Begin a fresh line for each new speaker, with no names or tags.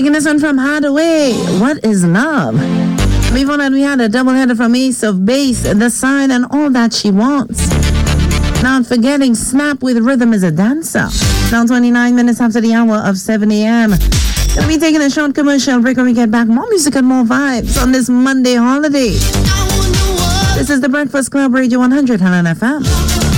Taking this one from Hardaway. What is love? Before that, we had a doubleheader from Ace of Base, The Sign, and All That She Wants. Not forgetting Snap with Rhythm is a Dancer. Now 29 minutes after the hour of 7 a.m. We'll be taking a short commercial break when we get back. More music and more vibes on this Monday holiday. This is the Breakfast Club, Radio 100, Helen FM.